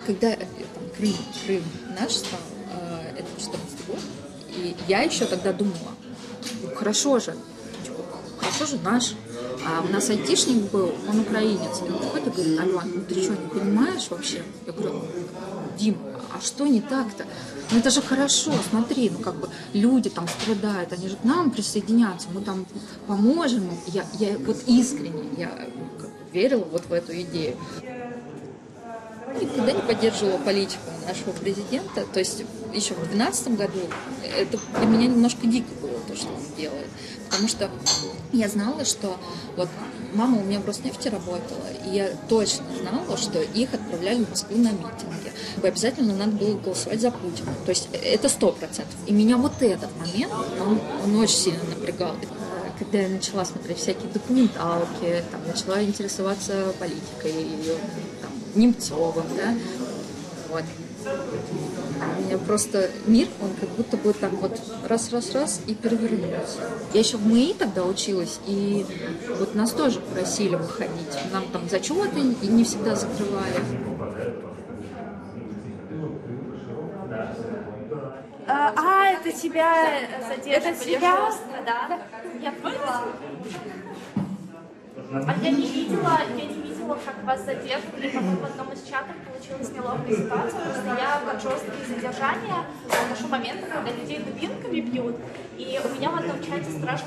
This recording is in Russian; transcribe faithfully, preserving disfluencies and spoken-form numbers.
когда там, Крым, Крым наш стал, э, это четырнадцатый год, и я еще тогда думала, ну, хорошо же, типа, хорошо же наш. А у нас айтишник был, он украинец, и он приходит и говорит: Алён, ну ты что, не понимаешь вообще? Я говорю: Дим, а что не так-то? Ну это же хорошо, смотри, ну как бы люди там страдают, они же к нам присоединятся, мы там поможем. Я, я вот искренне, я как бы верила вот в эту идею. Никогда не поддерживала политику нашего президента, то есть еще в две тысячи двенадцатом году это для меня немножко дико было, то, что он делает, потому что я знала, что вот мама у меня в Роснефти работала, и я точно знала, что их отправляли в Москву на митинги. И обязательно надо было голосовать за Путина, то есть это сто процентов. И меня вот этот момент, он, он очень сильно напрягал. Когда я начала смотреть всякие документалки, там, начала интересоваться политикой, там, Немцовым, да, вот. У меня просто мир, он как будто бы так вот раз-раз-раз и перевернулся. Я еще в МАИ тогда училась, и вот нас тоже просили выходить. Нам там зачеты и не всегда закрывали. А, а это тебя, это тебя, да? Я поняла. А я не видела, я не видела, как вас задерживали. Потом в одном из чатов получилась неловкая ситуация, потому что я под жесткие задержания ношу моменты, когда людей дубинками бьют. И у меня в одном чате страшно